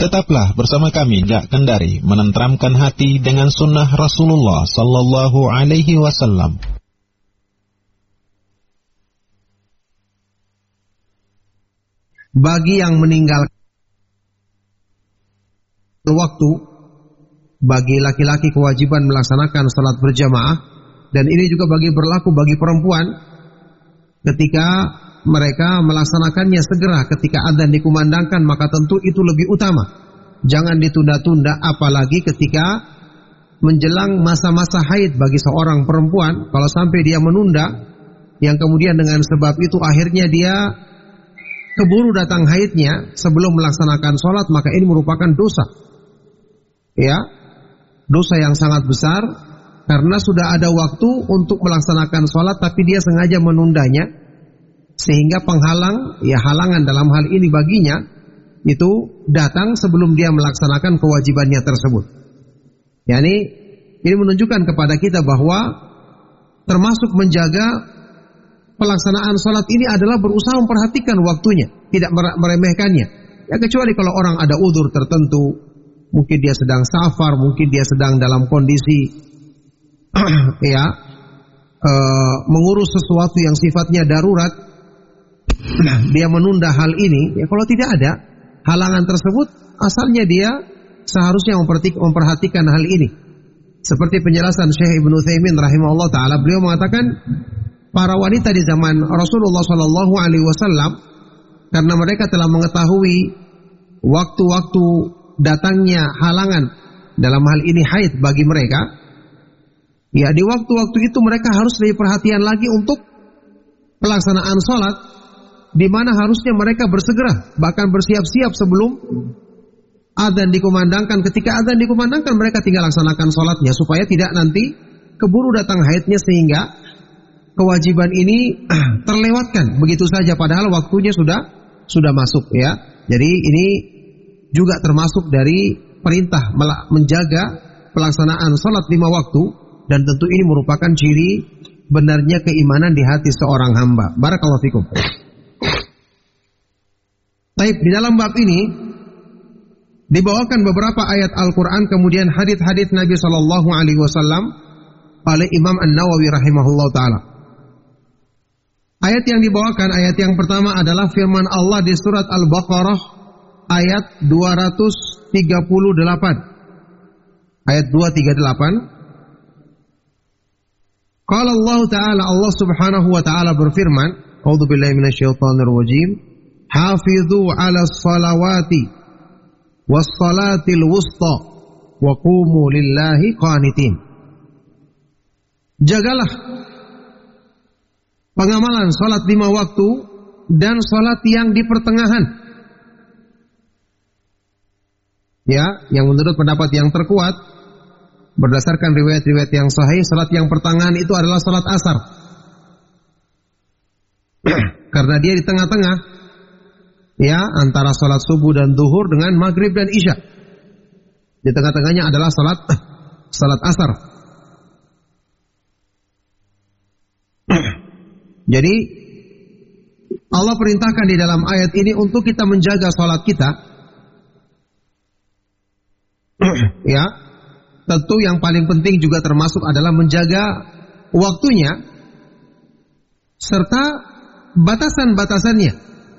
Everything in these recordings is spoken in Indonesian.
Tetaplah bersama kami Jak Kendari menenteramkan hati dengan sunnah Rasulullah Sallallahu Alaihi Wasallam. Bagi yang meninggalkan waktu, bagi laki-laki kewajiban melaksanakan salat berjamaah, dan ini juga berlaku bagi perempuan ketika mereka melaksanakannya segera ketika adzan dikumandangkan, maka tentu itu lebih utama. Jangan ditunda-tunda, apalagi ketika menjelang masa-masa haid bagi seorang perempuan. Kalau sampai dia menunda, yang kemudian dengan sebab itu akhirnya dia keburu datang haidnya sebelum melaksanakan sholat, maka ini merupakan dosa. Ya, dosa yang sangat besar, karena sudah ada waktu untuk melaksanakan sholat, tapi dia sengaja menundanya, sehingga halangan dalam hal ini baginya itu datang sebelum dia melaksanakan kewajibannya tersebut. Yani ini menunjukkan kepada kita bahwa termasuk menjaga pelaksanaan sholat ini adalah berusaha memperhatikan waktunya, tidak meremehkannya. Ya, kecuali kalau orang ada udzur tertentu, mungkin dia sedang safar, mungkin dia sedang dalam kondisi mengurus sesuatu yang sifatnya darurat, dia menunda hal ini. Ya, kalau tidak ada halangan tersebut, asalnya dia seharusnya memperhatikan hal ini. Seperti penjelasan Syekh Ibnu Utsaimin rahimahullah taala, beliau mengatakan para wanita di zaman Rasulullah Sallallahu Alaihi Wasallam, karena mereka telah mengetahui waktu-waktu datangnya halangan, dalam hal ini haid bagi mereka, ya di waktu-waktu itu mereka harus lebih perhatian lagi untuk pelaksanaan sholat, di mana harusnya mereka bersegera, bahkan bersiap-siap sebelum adzan dikumandangkan. Ketika adzan dikumandangkan, mereka tinggal laksanakan sholatnya, supaya tidak nanti keburu datang haidnya sehingga kewajiban ini terlewatkan begitu saja, padahal waktunya sudah masuk, ya. Jadi ini juga termasuk dari perintah menjaga pelaksanaan sholat 5 waktu, dan tentu ini merupakan ciri benarnya keimanan di hati seorang hamba. Barakallahu fikum. Baik, di dalam bab ini dibawakan beberapa ayat Al-Quran, kemudian hadits-hadits Nabi Sallallahu Alaihi Wasallam oleh Imam An-Nawawi rahimahullah taala. Ayat yang dibawakan, ayat yang pertama adalah firman Allah di surat Al-Baqarah ayat 238. Ayat 238. Qala Allah Ta'ala, Allah Subhanahu wa taala berfirman, A'udzu billahi minasyaitonir rajim. Hafidhu 'alas salawati was salatil wusta wa qumu lillahi qanitin. Jagalah pengamalan salat 5 waktu dan salat yang di pertengahan. Ya, yang menurut pendapat yang terkuat berdasarkan riwayat-riwayat yang sahih, salat yang pertengahan itu adalah salat asar. Karena dia di tengah-tengah, ya, antara salat subuh dan zuhur dengan maghrib dan isya. Di tengah-tengahnya adalah salat asar. Jadi Allah perintahkan di dalam ayat ini untuk kita menjaga salat kita. Ya, tentu yang paling penting juga termasuk adalah menjaga waktunya serta batasan-batasannya.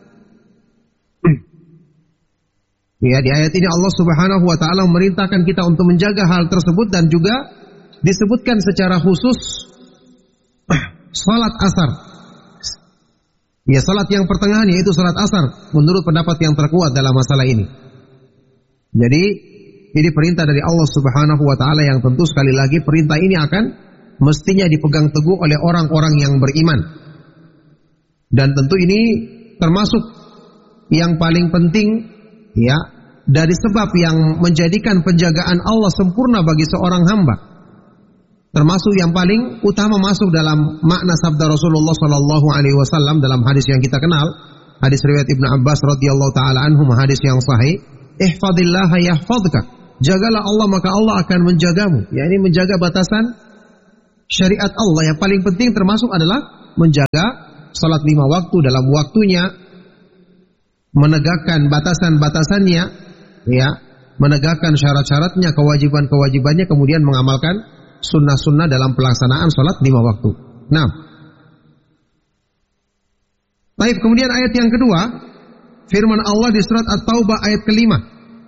Ya, di ayat ini Allah Subhanahu wa taala memerintahkan kita untuk menjaga hal tersebut, dan juga disebutkan secara khusus salat asar. Ya, salat yang pertengahan yaitu salat asar menurut pendapat yang terkuat dalam masalah ini. Jadi ini perintah dari Allah Subhanahu wa taala yang tentu sekali lagi perintah ini akan mestinya dipegang teguh oleh orang-orang yang beriman. Dan tentu ini termasuk yang paling penting, ya, dari sebab yang menjadikan penjagaan Allah sempurna bagi seorang hamba. Termasuk yang paling utama masuk dalam makna sabda Rasulullah Sallallahu Alaihi Wasallam dalam hadis yang kita kenal, hadis riwayat Ibnu Abbas radhiyallahu taala anhu, hadis yang sahih. Ihfadillah yahfadka, jagalah Allah maka Allah akan menjagamu. Ya, ini menjaga batasan syariat Allah. Yang paling penting termasuk adalah menjaga salat 5 waktu dalam waktunya, menegakkan batasan-batasannya, ya, menegakkan syarat-syaratnya, kewajiban-kewajibannya, kemudian mengamalkan sunnah-sunnah dalam pelaksanaan sholat 5 waktu. Nah, baik, kemudian ayat yang kedua, firman Allah di surat At-Taubah ayat kelima.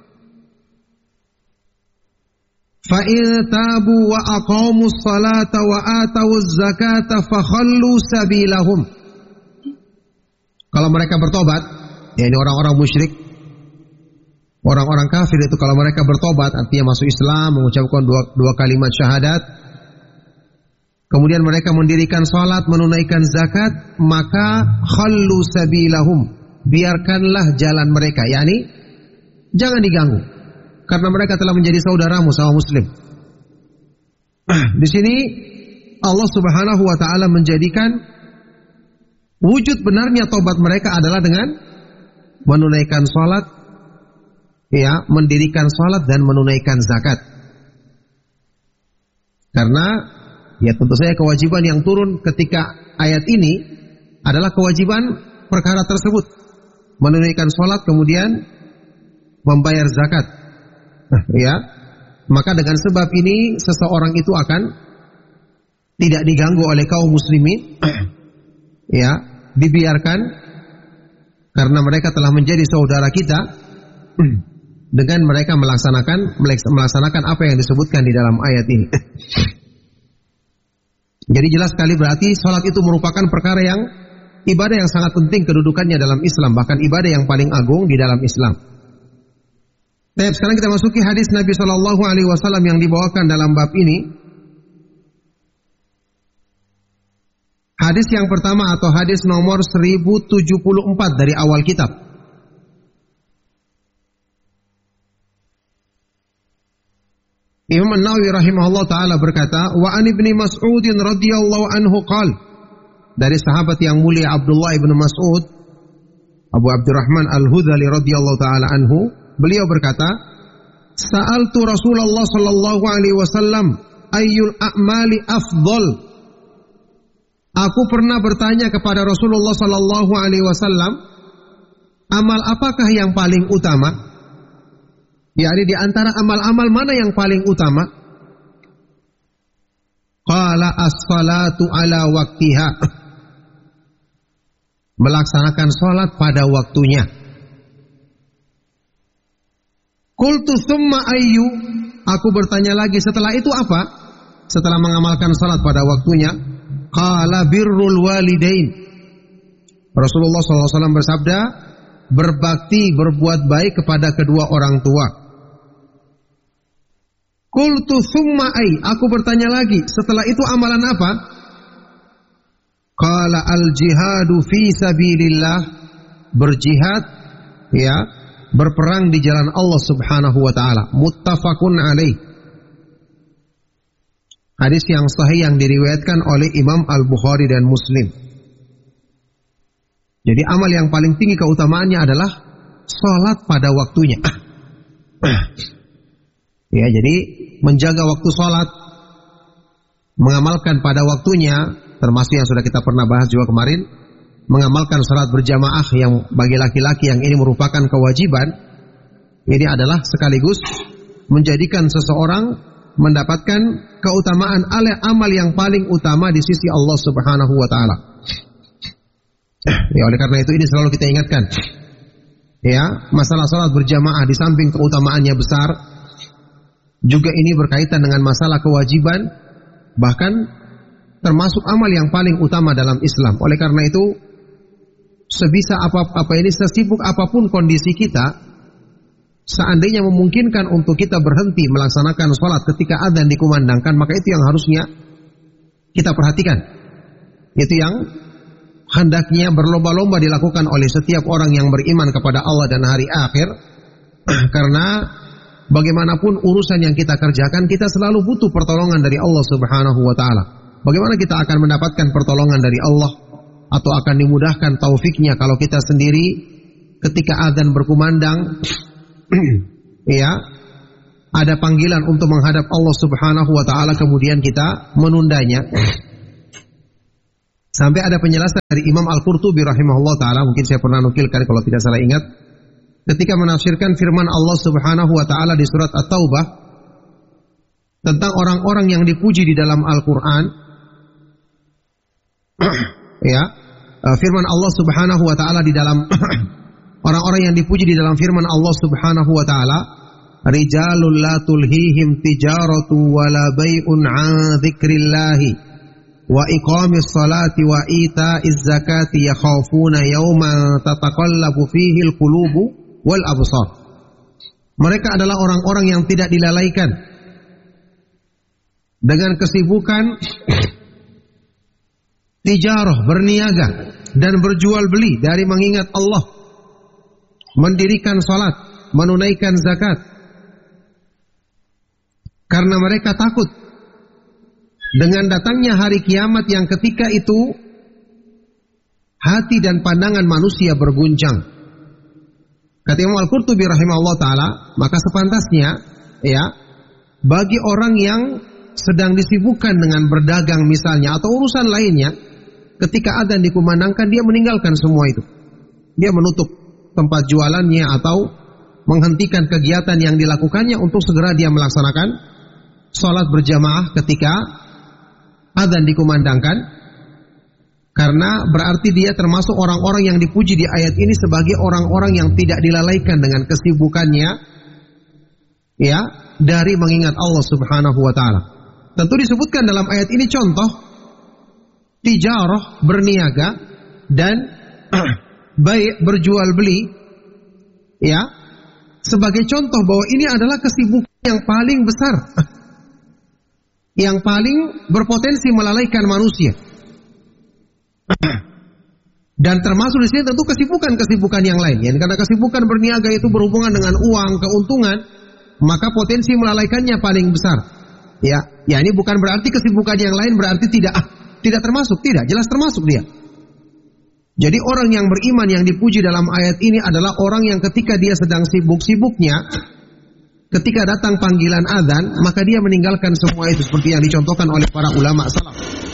فَإِن تَابُوا وَأَقَامُوا الصَّلَاةَ وَآتَوُا الزَّكَاةَ فَخَلُّوا سَبِيلَهُم. Kalau mereka bertobat, yakni orang-orang musyrik, orang-orang kafir itu kalau mereka bertobat, artinya masuk Islam, mengucapkan dua kalimat syahadat, kemudian mereka mendirikan salat, menunaikan zakat, maka khallu sabilahum, biarkanlah jalan mereka, yakni jangan diganggu, karena mereka telah menjadi saudaramu sama muslim. Di sini Allah Subhanahu wa taala menjadikan wujud benarnya tobat mereka adalah dengan menunaikan salat, ya, mendirikan salat dan menunaikan zakat. Karena ya tentu saja kewajiban yang turun ketika ayat ini adalah kewajiban perkara tersebut, menunaikan salat kemudian membayar zakat. Ya, maka dengan sebab ini seseorang itu akan tidak diganggu oleh kaum muslimin, ya, dibiarkan karena mereka telah menjadi saudara kita dengan mereka melaksanakan apa yang disebutkan di dalam ayat ini. Jadi jelas sekali berarti salat itu merupakan perkara yang ibadah yang sangat penting kedudukannya dalam Islam, bahkan ibadah yang paling agung di dalam Islam. Baik, sekarang kita masuki hadis Nabi Shallallahu Alaihi Wasallam yang dibawakan dalam bab ini. Hadis yang pertama atau hadis nomor 1074 dari awal kitab. Imam An-Nawawi rahimahullah taala berkata, wa an ibni Mas'ud radhiyallahu anhu qala, dari sahabat yang mulia Abdullah ibn Mas'ud, Abu Abdurrahman Al-Hudhali radhiyallahu taala anhu, beliau berkata, sa'altu Rasulullah sallallahu alaihi wasallam ayyul a'mali afdal. Aku pernah bertanya kepada Rasulullah sallallahu alaihi wasallam, amal apakah yang paling utama? Yakni di antara amal-amal mana yang paling utama? Qala as-salatu ala waqtiha. Melaksanakan salat pada waktunya. Qultu tsumma ayyu? Aku bertanya lagi, setelah itu apa? Setelah mengamalkan salat pada waktunya, qala birrul walidain. Rasulullah SAW bersabda, berbakti, berbuat baik kepada kedua orang tua. Qultu tsumma ay? Aku bertanya lagi, setelah itu amalan apa? Qala al jihadu fi sabilillah. Berjihad, ya, berperang di jalan Allah Subhanahu wa taala. Muttafaqun alaih. Hadis yang sahih yang diriwayatkan oleh Imam Al-Bukhari dan Muslim. Jadi amal yang paling tinggi keutamaannya adalah salat pada waktunya. Ya, jadi menjaga waktu salat, mengamalkan pada waktunya, termasuk yang sudah kita pernah bahas juga kemarin, mengamalkan salat berjamaah yang bagi laki-laki yang ini merupakan kewajiban, ini adalah sekaligus menjadikan seseorang mendapatkan keutamaan amal yang paling utama di sisi Allah Subhanahu wa taala. Ya, oleh karena itu ini selalu kita ingatkan. Ya, masalah salat berjamaah di samping keutamaannya besar, juga ini berkaitan dengan masalah kewajiban, bahkan termasuk amal yang paling utama dalam Islam. Oleh karena itu, sebisa sesibuk apapun kondisi kita, seandainya memungkinkan untuk kita berhenti melaksanakan sholat ketika adzan dikumandangkan, maka itu yang harusnya kita perhatikan. Itu yang hendaknya berlomba-lomba dilakukan oleh setiap orang yang beriman kepada Allah dan hari akhir. Karena bagaimanapun urusan yang kita kerjakan, kita selalu butuh pertolongan dari Allah Subhanahu wa taala. Bagaimana kita akan mendapatkan pertolongan dari Allah atau akan dimudahkan taufiknya kalau kita sendiri ketika adzan berkumandang ya, ada panggilan untuk menghadap Allah Subhanahu wa taala, kemudian kita menundanya. Sampai ada penjelasan dari Imam Al-Qurtubi rahimahullah taala, mungkin saya pernah nukilkan kalau tidak salah ingat, ketika menafsirkan firman Allah Subhanahu wa taala di surat At-Taubah tentang orang-orang yang dipuji di dalam Al-Qur'an. Ya, firman Allah Subhanahu wa taala di dalam orang-orang yang dipuji di dalam firman Allah Subhanahu wa taala, rijalul la tulhihim tijaratu wala bai'un 'an dzikrillahi wa iqamis salati wa ita'iz zakati yakhafuna yawman tataqallabu fihi al-qulubu wal absar. Mereka adalah orang-orang yang tidak dilalaikan dengan kesibukan tijarah, berniaga dan berjual beli dari mengingat Allah, mendirikan salat, menunaikan zakat. Karena mereka takut dengan datangnya hari kiamat yang ketika itu hati dan pandangan manusia berguncang. Kata Imam Al-Qurtubi rahimahullah ta'ala, maka sepantasnya ya bagi orang yang sedang disibukkan dengan berdagang misalnya atau urusan lainnya, ketika adzan dikumandangkan dia meninggalkan semua itu. Dia menutup tempat jualannya atau menghentikan kegiatan yang dilakukannya untuk segera dia melaksanakan salat berjamaah ketika adzan dikumandangkan, karena berarti dia termasuk orang-orang yang dipuji di ayat ini sebagai orang-orang yang tidak dilalaikan dengan kesibukannya ya dari mengingat Allah Subhanahu wa taala. Tentu disebutkan dalam ayat ini contoh tijarah, berniaga dan baik, berjual beli ya, sebagai contoh bahwa ini adalah kesibukan yang paling besar, yang paling berpotensi melalaikan manusia. Dan termasuk di sini tentu kesibukan-kesibukan yang lain. Ya, karena kesibukan berniaga itu berhubungan dengan uang, keuntungan, maka potensi melalaikannya paling besar. Ya, ini bukan berarti kesibukan yang lain berarti tidak termasuk, tidak, jelas termasuk dia. Jadi orang yang beriman yang dipuji dalam ayat ini adalah orang yang ketika dia sedang sibuk-sibuknya, ketika datang panggilan adzan, maka dia meninggalkan semua itu seperti yang dicontohkan oleh para ulama salaf.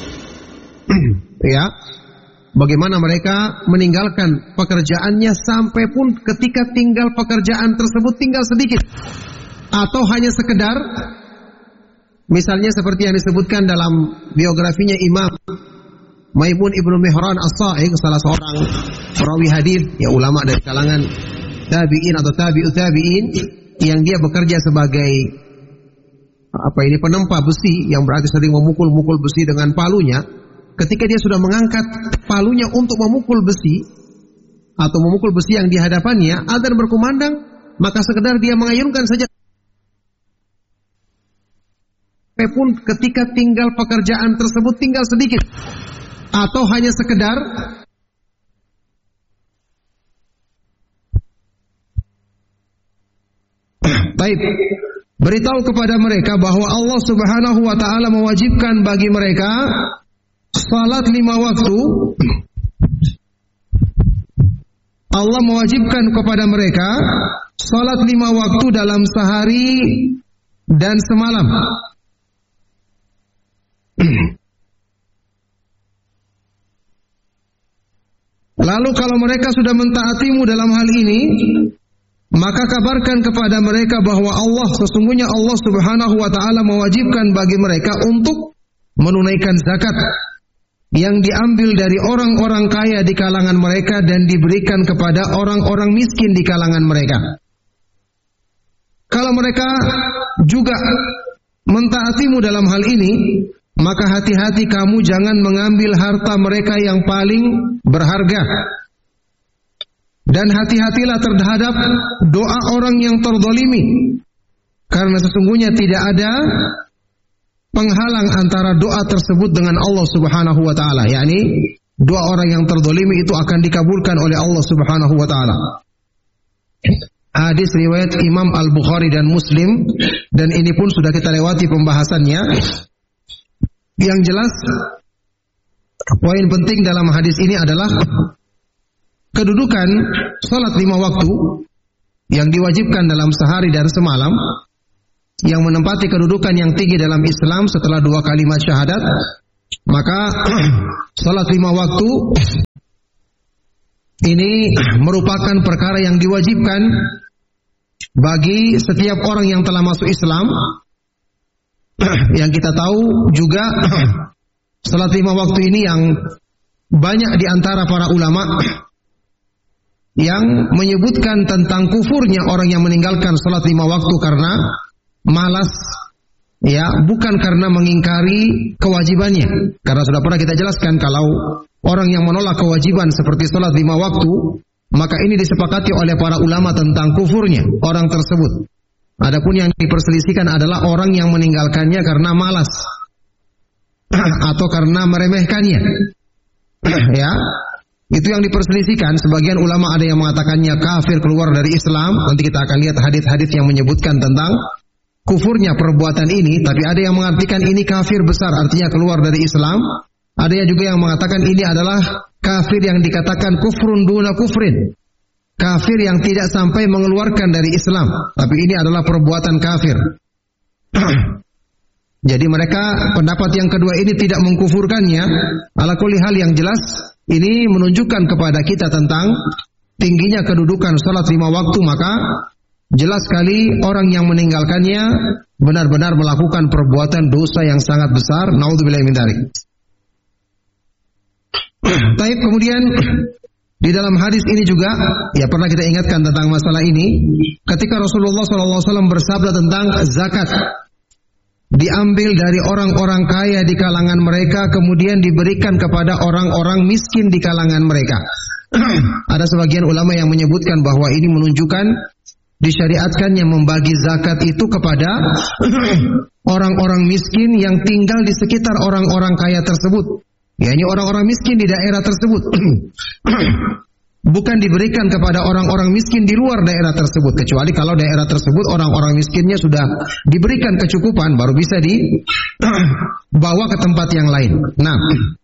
Ya, bagaimana mereka meninggalkan pekerjaannya sampai pun ketika tinggal pekerjaan tersebut tinggal sedikit atau hanya sekedar, misalnya seperti yang disebutkan dalam biografinya Imam Maimun Ibnu Mihran As-Sa'ig, salah seorang perawi hadis, ya ulama dari kalangan tabi'in atau tabi'ut tabi'in, yang dia bekerja sebagai penempa besi, yang berarti sering memukul-mukul besi dengan palunya. Ketika dia sudah mengangkat palunya untuk memukul besi atau memukul besi yang di hadapannya, adzan berkumandang, maka sekedar dia mengayunkan saja. Pun ketika tinggal pekerjaan tersebut tinggal sedikit atau hanya sekedar baik, beritahu kepada mereka bahwa Allah Subhanahu wa taala mewajibkan bagi mereka salat 5 waktu. Allah mewajibkan kepada mereka salat 5 waktu dalam sehari dan semalam. Lalu kalau mereka sudah mentaatimu dalam hal ini, maka kabarkan kepada mereka bahwa sesungguhnya Allah Subhanahu wa taala mewajibkan bagi mereka untuk menunaikan zakat yang diambil dari orang-orang kaya di kalangan mereka dan diberikan kepada orang-orang miskin di kalangan mereka. Kalau mereka juga mentaatimu dalam hal ini, maka hati-hati kamu jangan mengambil harta mereka yang paling berharga. Dan hati-hatilah terhadap doa orang yang terzalimi, karena sesungguhnya tidak ada penghalang antara doa tersebut dengan Allah Subhanahu wa taala. yakni doa orang yang terzalimi itu akan dikabulkan oleh Allah Subhanahu wa taala. Hadis riwayat Imam Al-Bukhari dan Muslim, dan ini pun sudah kita lewati pembahasannya. Yang jelas, poin penting dalam hadis ini adalah kedudukan salat 5 waktu yang diwajibkan dalam sehari dan semalam, yang menempati kedudukan yang tinggi dalam Islam setelah 2 kalimat syahadat. Maka salat 5 waktu ini merupakan perkara yang diwajibkan bagi setiap orang yang telah masuk Islam. Yang kita tahu juga salat 5 waktu ini yang banyak di antara para ulama yang menyebutkan tentang kufurnya orang yang meninggalkan salat 5 waktu karena malas, ya, bukan karena mengingkari kewajibannya. Karena sudah pernah kita jelaskan kalau orang yang menolak kewajiban seperti salat 5 waktu, maka ini disepakati oleh para ulama tentang kufurnya orang tersebut. Adapun yang diperselisihkan adalah orang yang meninggalkannya karena malas atau karena meremehkannya. Ya, itu yang diperselisihkan. Sebagian ulama ada yang mengatakannya kafir, keluar dari Islam. Nanti kita akan lihat hadis-hadis yang menyebutkan tentang kufurnya perbuatan ini. Tapi ada yang mengartikan ini kafir besar, artinya keluar dari Islam. Ada juga yang mengatakan ini adalah kafir yang dikatakan kufrun duna kufrin, kafir yang tidak sampai mengeluarkan dari Islam, tapi ini adalah perbuatan kafir. Jadi mereka pendapat yang kedua ini tidak mengkufurkannya. Ala kulli hal, yang jelas ini menunjukkan kepada kita tentang tingginya kedudukan salat 5 waktu. Maka jelas sekali orang yang meninggalkannya benar-benar melakukan perbuatan dosa yang sangat besar. Naudzubillahi min dzalik. Baik, kemudian di dalam hadis ini juga, ya, pernah kita ingatkan tentang masalah ini ketika Rasulullah SAW bersabda tentang zakat diambil dari orang-orang kaya di kalangan mereka kemudian diberikan kepada orang-orang miskin di kalangan mereka. Ada sebagian ulama yang menyebutkan bahwa ini menunjukkan disyariatkannya membagi zakat itu kepada orang-orang miskin yang tinggal di sekitar orang-orang kaya tersebut. Ya, ini orang-orang miskin di daerah tersebut. Bukan diberikan kepada orang-orang miskin di luar daerah tersebut, kecuali kalau daerah tersebut orang-orang miskinnya sudah diberikan kecukupan, baru bisa dibawa ke tempat yang lain. Nah,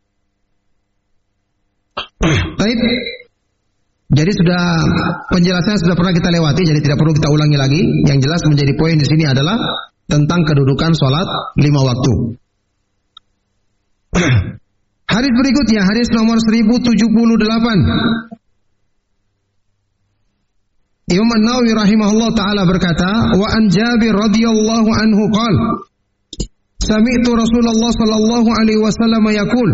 baik. Jadi sudah penjelasannya sudah pernah kita lewati, jadi tidak perlu kita ulangi lagi. Yang jelas menjadi poin di sini adalah tentang kedudukan sholat 5 waktu. Hadis berikutnya, hadis nomor 1078. Imam An-Nawawi rahimahullah taala berkata, wa an Jabir radhiyallahu anhu qala, sami'tu Rasulullah sallallahu alaihi wasallam yaqul.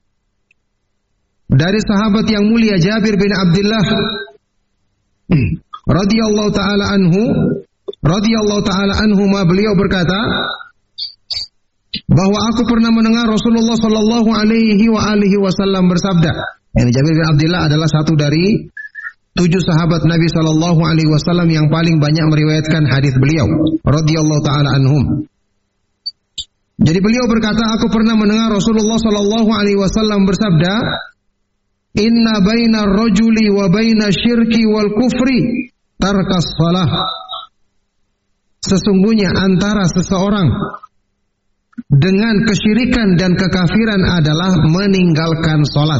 Dari sahabat yang mulia Jabir bin Abdullah radhiyallahu taala anhuma, beliau berkata bahwa aku pernah mendengar Rasulullah sallallahu alaihi wasallam bersabda. Yang Jabir bin Abdullah adalah satu dari 7 sahabat Nabi sallallahu alaihi wasallam yang paling banyak meriwayatkan hadis beliau radhiyallahu taala anhum. Jadi beliau berkata, aku pernah mendengar Rasulullah sallallahu alaihi wasallam bersabda, inna bainar rajuli wa baina syirki wal kufri tarkas shalah. Sesungguhnya antara seseorang dengan kesyirikan dan kekafiran adalah meninggalkan salat.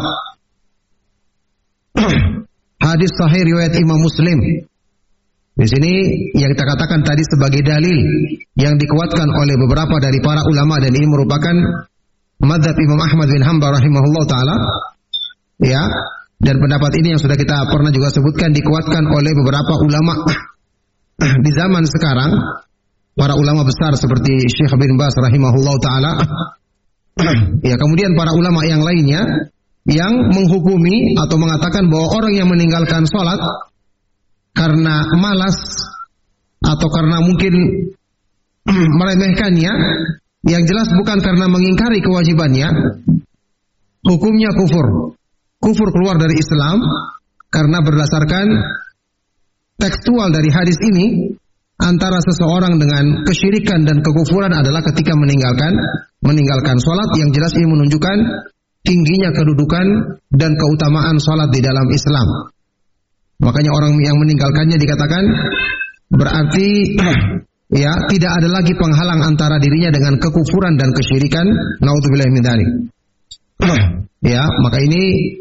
Hadis sahih riwayat Imam Muslim. Di sini yang kita katakan tadi sebagai dalil yang dikuatkan oleh beberapa dari para ulama, dan ini merupakan mazhab Imam Ahmad bin Hanbal rahimahullah taala. Ya, dan pendapat ini yang sudah kita pernah juga sebutkan dikuatkan oleh beberapa ulama di zaman sekarang. Para ulama besar seperti Syekh bin Baz rahimahullah ta'ala. Ya, kemudian para ulama yang lainnya yang menghukumi atau mengatakan bahwa orang yang meninggalkan sholat karena malas atau karena mungkin meremehkannya, yang jelas bukan karena mengingkari kewajibannya, hukumnya kufur. Kufur, keluar dari Islam, karena berdasarkan tekstual dari hadis ini, antara seseorang dengan kesyirikan dan kekufuran adalah ketika meninggalkan sholat. Yang jelas ini menunjukkan tingginya kedudukan dan keutamaan sholat di dalam Islam. Makanya orang yang meninggalkannya dikatakan berarti ya tidak ada lagi penghalang antara dirinya dengan kekufuran dan kesyirikan. Naudzubillahi min dzalik. Ya, maka ini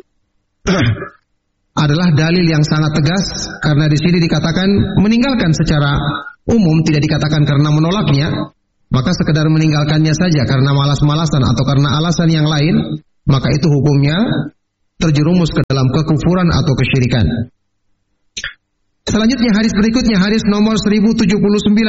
adalah dalil yang sangat tegas, karena di sini dikatakan meninggalkan secara umum, tidak dikatakan karena menolaknya, maka sekedar meninggalkannya saja karena malas-malasan atau karena alasan yang lain, maka itu hukumnya terjerumus ke dalam kekufuran atau kesyirikan. Selanjutnya hadis berikutnya, hadis nomor 1079.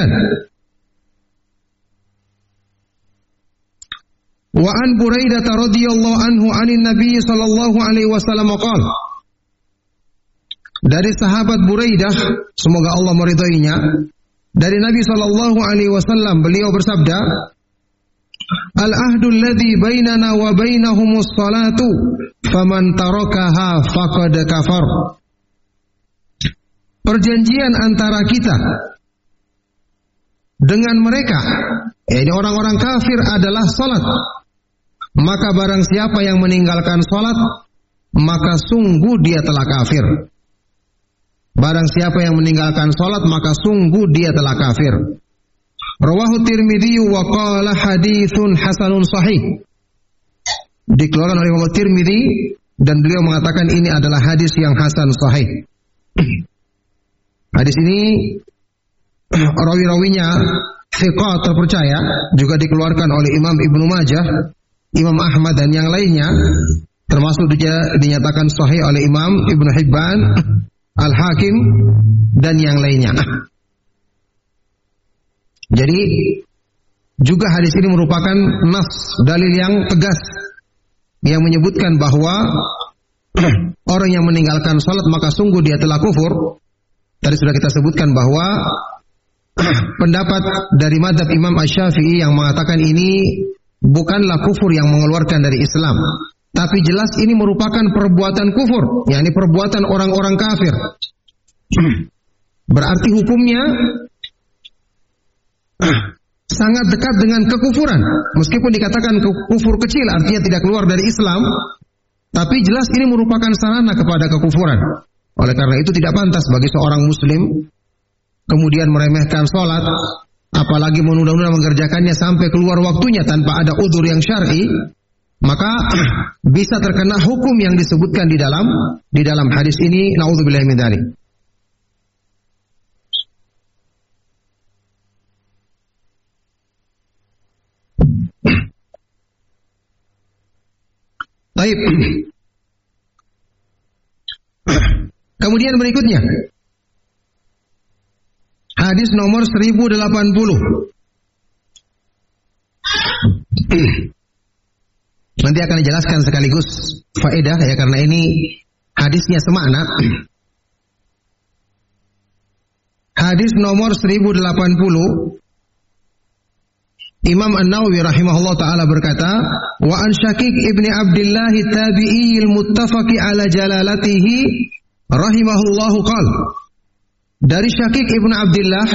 Wa an Buraidah radhiyallahu anhu anin Nabi sallallahu alaihi wasallam qala. Dari sahabat Buraidah, semoga Allah meridainya, dari Nabi sallallahu alaihi wasallam beliau bersabda, Al-ahdu alladhi bainana wa bainahumus salatu faman tarakaha faqad kafar. Perjanjian antara kita dengan mereka, yaitu orang-orang kafir, adalah salat. Maka barang siapa yang meninggalkan salat, maka sungguh dia telah kafir. Barang siapa yang meninggalkan salat, maka sungguh dia telah kafir. Rawahu Tirmidzi wa qala haditsun hasanun sahih. Dikeluarkan oleh Imam Tirmidzi dan beliau mengatakan ini adalah hadis yang hasan sahih. Hadis ini rawi-rawinya thiqat terpercaya, juga dikeluarkan oleh Imam Ibnu Majah, Imam Ahmad dan yang lainnya, termasuk dinyatakan sahih oleh Imam Ibnu Hibban, Al-Hakim dan yang lainnya. Jadi juga hadis ini merupakan nas, dalil yang tegas yang menyebutkan bahwa orang yang meninggalkan salat maka sungguh dia telah kufur. Tadi sudah kita sebutkan bahwa pendapat dari mazhab Imam Asy-Syafi'i yang mengatakan ini bukanlah kufur yang mengeluarkan dari Islam, tapi jelas ini merupakan perbuatan kufur, yakni perbuatan orang-orang kafir. Berarti hukumnya sangat dekat dengan kekufuran. Meskipun dikatakan kufur kecil, artinya tidak keluar dari Islam, tapi jelas ini merupakan sarana kepada kekufuran. Oleh karena itu tidak pantas bagi seorang muslim kemudian meremehkan sholat, apalagi menunda-nunda mengerjakannya sampai keluar waktunya tanpa ada udzur yang syar'i, maka bisa terkena hukum yang disebutkan di dalam hadis ini. Nauzubillahi min dzalik. Baik. Kemudian berikutnya, hadis nomor 1080. Nanti akan dijelaskan sekaligus faedah ya, karena ini hadisnya semakna. Hadis nomor 1080, Imam An-Nawawi rahimahullah ta'ala berkata, wa an Syakik ibni Abdillah tabi'iyil muttafaqi ala jalalatihi rahimahullahu qala. Dari Syakik ibnu Abdillah,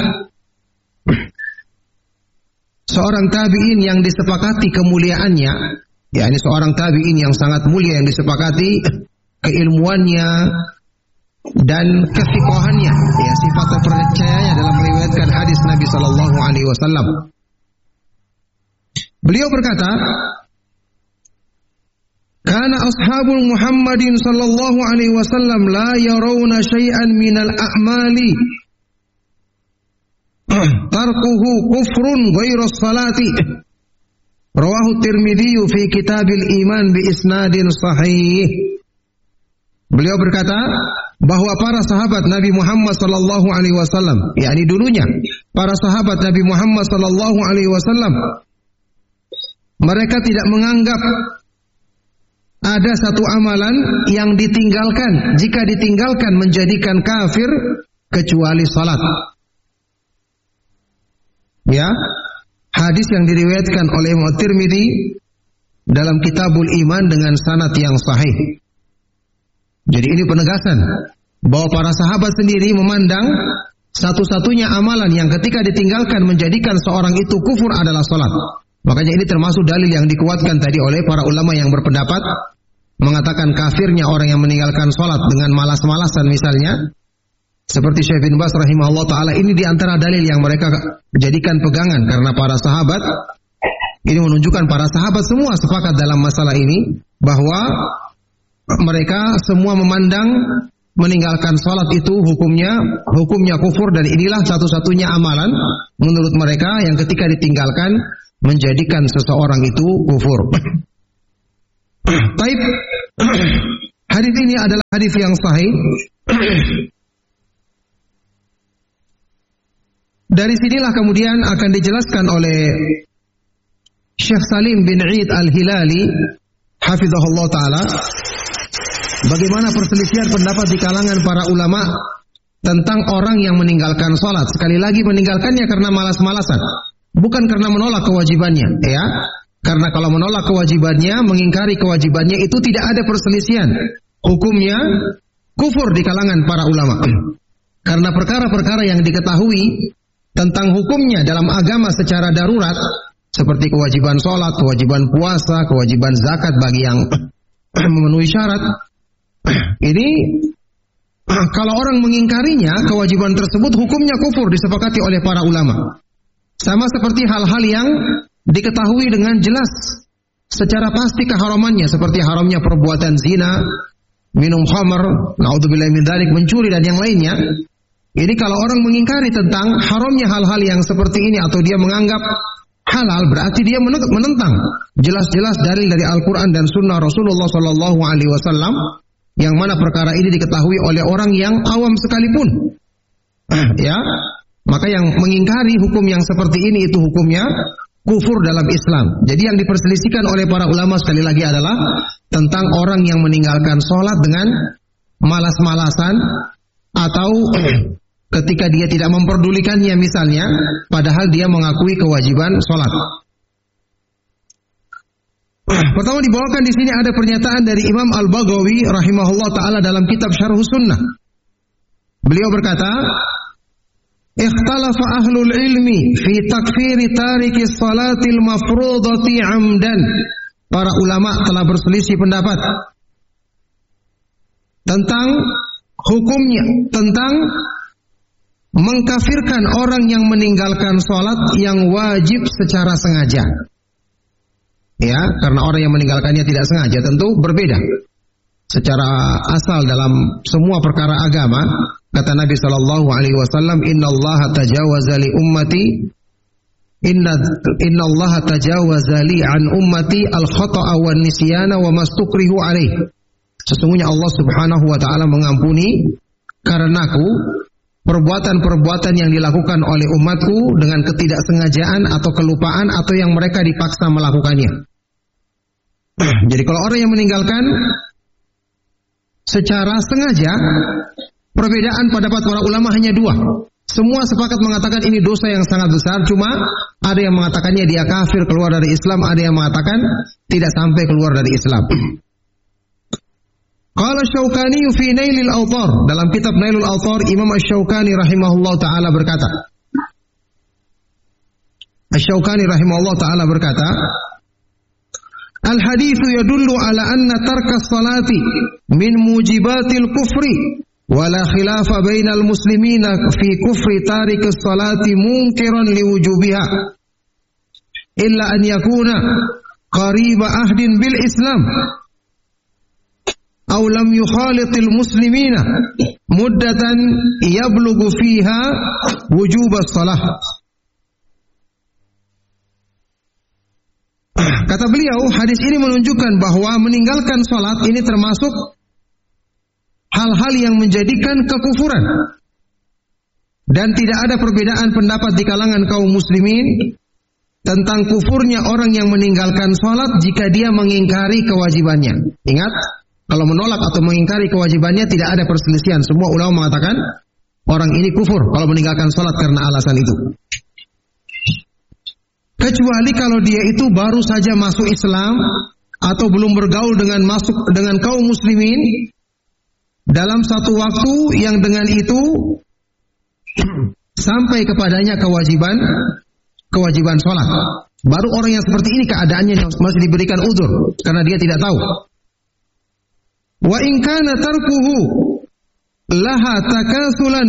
seorang tabi'in yang disepakati kemuliaannya, yakni seorang tabi'in yang sangat mulia yang disepakati keilmuannya dan kefiqahannya, ya, sifat terpercayanya dalam meriwayatkan hadis Nabi sallallahu alaihi wasallam. Beliau berkata, Kana ashabul Muhammadin sallallahu alaihi wasallam la yarawna syai'an minal a'mali tarkuhu kufrun ghairu salati. Rawahu Tirmidzi fi Kitabil Iman bi isnadin sahih. Beliau berkata bahwa para sahabat Nabi Muhammad sallallahu alaihi wasallam, yakni dulunya para sahabat Nabi Muhammad sallallahu alaihi wasallam, mereka tidak menganggap ada satu amalan yang ditinggalkan, jika ditinggalkan menjadikan kafir, kecuali salat. Ya, hadis yang diriwayatkan oleh Imam Tirmidzi dalam Kitabul Iman dengan sanad yang sahih. Jadi ini penegasan bahwa para sahabat sendiri memandang satu-satunya amalan yang ketika ditinggalkan menjadikan seorang itu kufur adalah salat. Makanya ini termasuk dalil yang dikuatkan tadi oleh para ulama yang berpendapat mengatakan kafirnya orang yang meninggalkan sholat dengan malas-malasan misalnya. Seperti Syekh bin Baz rahimahullah ta'ala, ini diantara dalil yang mereka jadikan pegangan. Karena para sahabat, ini menunjukkan para sahabat semua sepakat dalam masalah ini, bahwa mereka semua memandang meninggalkan sholat itu hukumnya kufur, dan inilah satu-satunya amalan menurut mereka yang ketika ditinggalkan menjadikan seseorang itu kufur. Baik, Hadis ini adalah hadis yang sahih. Dari sinilah kemudian akan dijelaskan oleh Syekh Salim bin Eid Al-Hilali hafizahullah ta'ala bagaimana perselisihan pendapat di kalangan para ulama tentang orang yang meninggalkan sholat. Sekali lagi meninggalkannya karena malas-malasan, bukan karena menolak kewajibannya, ya. Karena kalau menolak kewajibannya, mengingkari kewajibannya itu tidak ada perselisihan. Hukumnya kufur di kalangan para ulama. Karena perkara-perkara yang diketahui tentang hukumnya dalam agama secara darurat, seperti kewajiban sholat, kewajiban puasa, kewajiban zakat bagi yang memenuhi syarat. Ini kalau orang mengingkarinya, kewajiban tersebut hukumnya kufur disepakati oleh para ulama. Sama seperti hal-hal yang diketahui dengan jelas secara pasti keharamannya, seperti haramnya perbuatan zina, minum khamr, naudzubillahi min dzalik, mencuri dan yang lainnya. Ini kalau orang mengingkari tentang haramnya hal-hal yang seperti ini atau dia menganggap halal, berarti dia menentang jelas-jelas dalil dari Al-Quran dan Sunnah Rasulullah Sallallahu Alaihi Wasallam, yang mana perkara ini diketahui oleh orang yang awam sekalipun. Ya, maka yang mengingkari hukum yang seperti ini itu hukumnya kufur dalam Islam. Jadi yang diperselisihkan oleh para ulama sekali lagi adalah tentang orang yang meninggalkan sholat dengan malas-malasan atau ketika dia tidak memperdulikannya misalnya, padahal dia mengakui kewajiban sholat. Pertama dibawakan di sini ada pernyataan dari Imam Al-Baghawi rahimahullah taala dalam kitab Syarh Sunnah. Beliau berkata, "Ikhtalafa ahlul ilmi fi takfiri tariki salatil mafrudati amdan." Para ulama telah berselisih pendapat tentang hukumnya, tentang mengkafirkan orang yang meninggalkan sholat yang wajib secara sengaja. Ya, karena orang yang meninggalkannya tidak sengaja tentu berbeda. Secara asal dalam semua perkara agama, kata Nabi Shallallahu Alaihi Wasallam, Inna Allah tajawaza li ummati, Inna Allah tajawaza li an ummati al khata'a wan nisyana wa mastukrihu alaih. Sesungguhnya Allah Subhanahu Wa Taala mengampuni karenaku perbuatan-perbuatan yang dilakukan oleh umatku dengan ketidaksengajaan atau kelupaan atau yang mereka dipaksa melakukannya. Jadi kalau orang yang meninggalkan secara sengaja, perbedaan pendapat para ulama hanya dua. Semua sepakat mengatakan ini dosa yang sangat besar, cuma ada yang mengatakannya dia kafir, keluar dari Islam, ada yang mengatakan tidak sampai keluar dari Islam. Qala Syaukani fi Nailil Awtar, dalam kitab Nailul Awtar Imam Asy-Syaukani rahimahullah taala berkata, Asy-Syaukani rahimahullah taala berkata, Al-haditsu yadullu ala anna tarka salati min mujibatil kufri wa la khilafa bainal muslimina fi kufri tariki salati munkiran liwujubiha illa an yakuna qariba ahdin bil Islam aw lam yukhalitil muslimina muddatan yablughu fiha wujubas salah. Kata beliau, hadis ini menunjukkan bahwa meninggalkan salat ini termasuk hal-hal yang menjadikan kekufuran. Dan tidak ada perbedaan pendapat di kalangan kaum muslimin tentang kufurnya orang yang meninggalkan salat jika dia mengingkari kewajibannya. Ingat, kalau menolak atau mengingkari kewajibannya tidak ada perselisihan. Semua ulama mengatakan orang ini kufur kalau meninggalkan salat karena alasan itu. Kecuali kalau dia itu baru saja masuk Islam atau belum bergaul dengan kaum muslimin dalam satu waktu yang dengan itu sampai kepadanya kewajiban sholat. Baru orang yang seperti ini keadaannya masih diberikan udzur karena dia tidak tahu. Wa in kana tarkuhu laha takasulan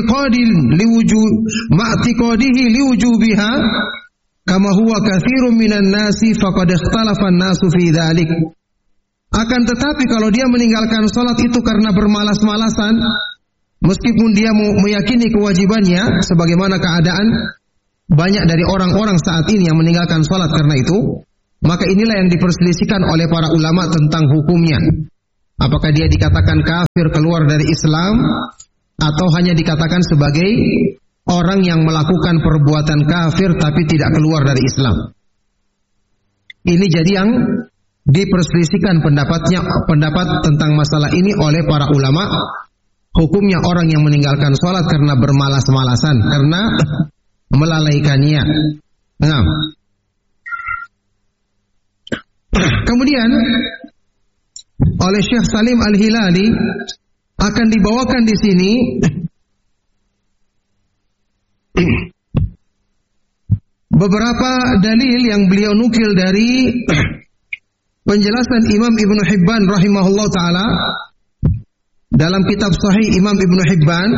ma'tiqadihi liwujubiha kama huwa katsirun minan nasi faqad ikhtalafa an-nasu fi dzalik. Akan tetapi kalau dia meninggalkan salat itu karena bermalas-malasan, meskipun dia meyakini kewajibannya sebagaimana keadaan banyak dari orang-orang saat ini yang meninggalkan salat karena itu, maka inilah yang diperselisihkan oleh para ulama tentang hukumnya. Apakah dia dikatakan kafir keluar dari Islam atau hanya dikatakan sebagai orang yang melakukan perbuatan kafir tapi tidak keluar dari Islam? Ini jadi yang diperselisihkan pendapat tentang masalah ini oleh para ulama. Hukumnya orang yang meninggalkan sholat karena bermalas-malasan, karena melalaikannya. Nah, kemudian oleh Syekh Salim Al-Hilali akan dibawakan di sini beberapa dalil yang beliau nukil dari penjelasan Imam Ibnu Hibban rahimahullah taala dalam kitab Sahih Imam Ibnu Hibban.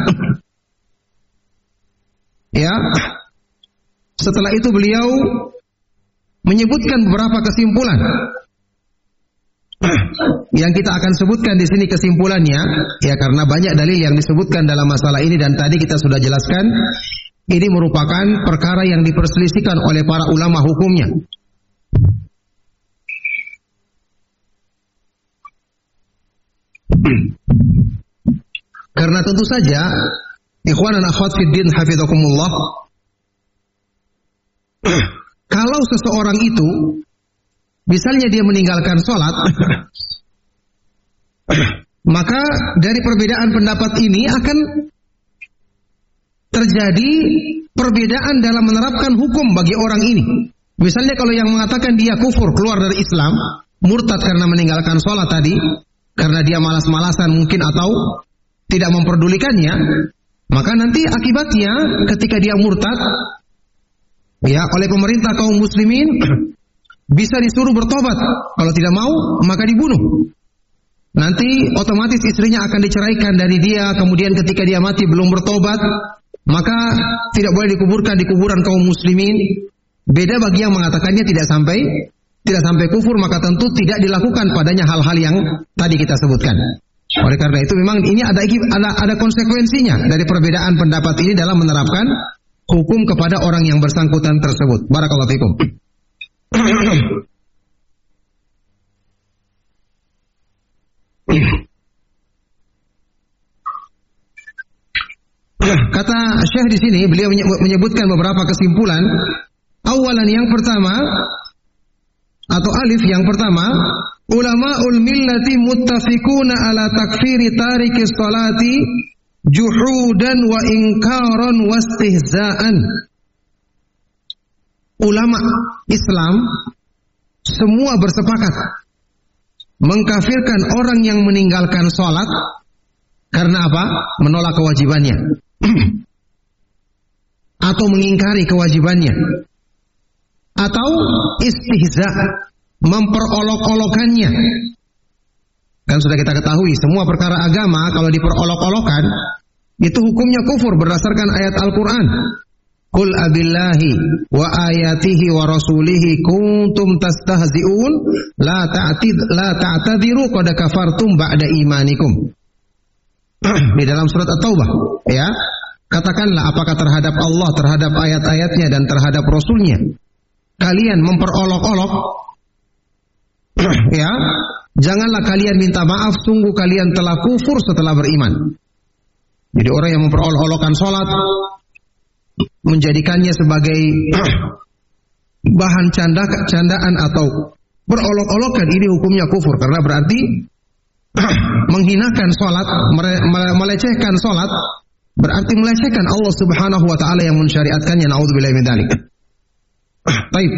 Ya. Setelah itu beliau menyebutkan beberapa kesimpulan yang kita akan sebutkan di sini kesimpulannya, ya, karena banyak dalil yang disebutkan dalam masalah ini dan tadi kita sudah jelaskan ini merupakan perkara yang diperselisihkan oleh para ulama hukumnya. Karena tentu saja ikhwan dan akhwat fiddin hafizakumullah, kalau seseorang itu misalnya dia meninggalkan sholat, maka dari perbedaan pendapat ini akan terjadi perbedaan dalam menerapkan hukum bagi orang ini. Misalnya kalau yang mengatakan dia kufur, keluar dari Islam, murtad karena meninggalkan sholat tadi, karena dia malas-malasan mungkin atau tidak memperdulikannya, maka nanti akibatnya ketika dia murtad, ya, oleh pemerintah kaum muslimin bisa disuruh bertobat. Kalau tidak mau, maka dibunuh. Nanti otomatis istrinya akan diceraikan dari dia. Kemudian ketika dia mati belum bertobat, maka tidak boleh dikuburkan di kuburan kaum muslimin. Beda bagi yang mengatakannya tidak sampai kufur, maka tentu tidak dilakukan padanya hal-hal yang tadi kita sebutkan. Oleh karena itu memang ini ada konsekuensinya dari perbedaan pendapat ini dalam menerapkan hukum kepada orang yang bersangkutan tersebut. Barakallahu fikum. Kata Syekh di sini, beliau menyebutkan beberapa kesimpulan. Awalan, yang pertama atau alif yang pertama, ulama'ul millati muttafiquna ala takfiri tariki sholati juhudan wa inkaran wa istihza'an. Ulama Islam semua bersepakat mengkafirkan orang yang meninggalkan sholat karena apa? Menolak kewajibannya atau mengingkari kewajibannya, atau istihza, memperolok-olokannya. Kan sudah kita ketahui semua perkara agama kalau diperolok-olokan itu hukumnya kufur berdasarkan ayat Al-Quran. Qul abillahi wa ayatihi wa rasulihi kuntum tastahzi'un la ta'tadiru qad kafartum ba'da imanikum. Di dalam surat At-Taubah, ya. Katakanlah, apakah terhadap Allah, terhadap ayat-ayatnya dan terhadap Rasulnya kalian memperolok-olok, ya, janganlah kalian minta maaf, sungguh kalian telah kufur setelah beriman. Jadi orang yang memperolok-olokan sholat, menjadikannya sebagai bahan candaan atau berolok-olokan, ini hukumnya kufur, karena berarti menghinakan sholat, melecehkan sholat, berarti melecehkan Allah Subhanahu wa ta'ala yang mensyariatkannya. Na'udzubillahi min dzalik. Baik.